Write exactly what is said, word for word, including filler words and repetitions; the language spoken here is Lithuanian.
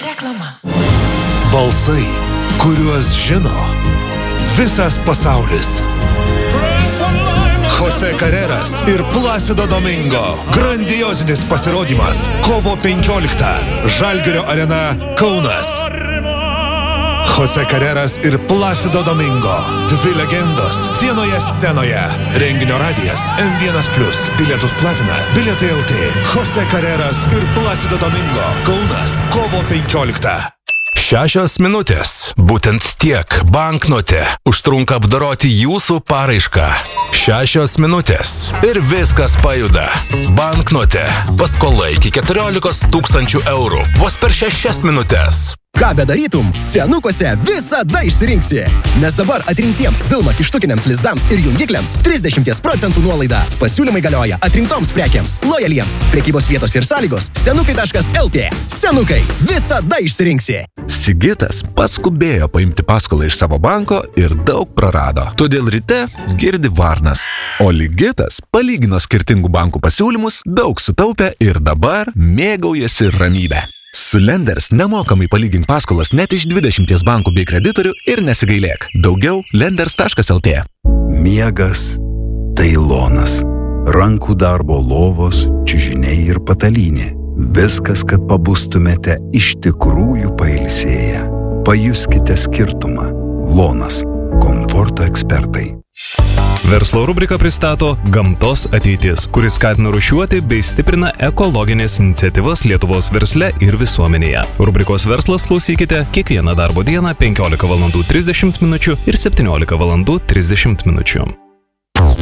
Reklama. Balsai, kuriuos žino visas pasaulis. Jose Carreras ir Placido Domingo. Grandiozinis pasirodymas. Kovo penkioliktą. Žalgirio arena, Kaunas. Jose Carreras ir Placido Domingo. Dvi legendos vienoje scenoje. Renginio radijas M vienas plus. Bilietus platina Bilietai L T. Jose Carreras ir Placido Domingo. Kaunas. Kovo penkioliktą. Šešios minutės. Būtent tiek banknote užtrunka apdoroti jūsų paraišką. Šešios minutės. Ir viskas pajuda. Banknote. Paskola iki keturiolikos tūkstančių eurų. Vos per šešias minutės. Ką bedarytum, senukuose visada išsirinksi. Nes dabar atrinktiems Vilma kištukiniams lizdams ir jungikliams trisdešimt procentų nuolaida. Pasiūlymai galioja atrinktoms prekiams, lojaliems. Prekybos vietos ir sąlygos senukai taškas L T. Senukai visada išsirinksi. Sigitas paskubėjo paimti paskolą iš savo banko ir daug prarado. Todėl ryte girdi varnas. O Ligitas palygino skirtingų bankų pasiūlymus, daug sutaupė ir dabar mėgaujasi ramybę. Su Lenders nemokamai palygink paskolas net iš dvidešimties bankų bei kreditorių ir nesigailėk. Daugiau lenders taškas L T. Miegas tai lonas. Rankų darbo lovos, čiužiniai ir patalynė. Viskas, kad pabustumėte iš tikrųjų pailsėję. Pajuskite skirtumą. Lonas. Komforto ekspertai. Verslo rubrika pristato Gamtos ateitis, kuris skatina rūšiuoti bei stiprina ekologinės iniciatyvas Lietuvos versle ir visuomenėje. Rubrikos Verslas klausykite kiekvieną darbo dieną penkiolika valandų trisdešimt minučių ir septyniolika valandų trisdešimt minučių.